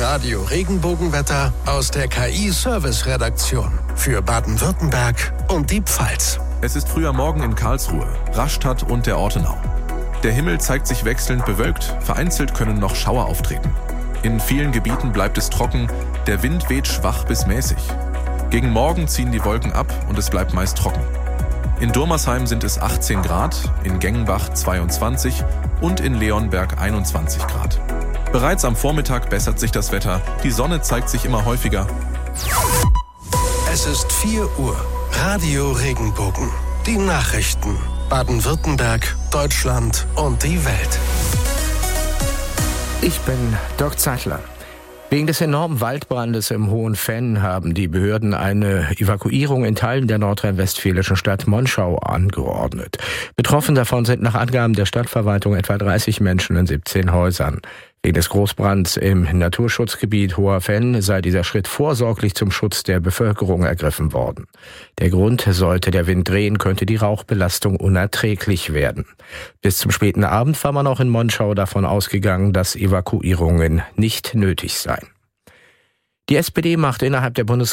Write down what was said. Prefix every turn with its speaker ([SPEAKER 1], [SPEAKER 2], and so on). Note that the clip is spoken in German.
[SPEAKER 1] Radio Regenbogenwetter aus der KI-Service-Redaktion für Baden-Württemberg und die Pfalz.
[SPEAKER 2] Es ist früher Morgen in Karlsruhe, Rastatt und der Ortenau. Der Himmel zeigt sich wechselnd bewölkt, vereinzelt können noch Schauer auftreten. In vielen Gebieten bleibt es trocken, der Wind weht schwach bis mäßig. Gegen Morgen ziehen die Wolken ab und es bleibt meist trocken. In Durmersheim sind es 18 Grad, in Gengenbach 22 und in Leonberg 21 Grad. Bereits am Vormittag bessert sich das Wetter, die Sonne zeigt sich immer häufiger.
[SPEAKER 1] Es ist 4 Uhr. Radio Regenbogen. Die Nachrichten. Baden-Württemberg, Deutschland und die Welt.
[SPEAKER 3] Ich bin Dirk Zeitler. Wegen des enormen Waldbrandes im Hohenfenn haben die Behörden eine Evakuierung in Teilen der nordrhein-westfälischen Stadt Monschau angeordnet. Betroffen davon sind nach Angaben der Stadtverwaltung etwa 30 Menschen in 17 Häusern. Wegen des Großbrands im Naturschutzgebiet Hohenfenn sei dieser Schritt vorsorglich zum Schutz der Bevölkerung ergriffen worden. Der Grund: sollte der Wind drehen, könnte die Rauchbelastung unerträglich werden. Bis zum späten Abend war man auch in Monschau davon ausgegangen, dass Evakuierungen nicht nötig seien. Die SPD macht innerhalb der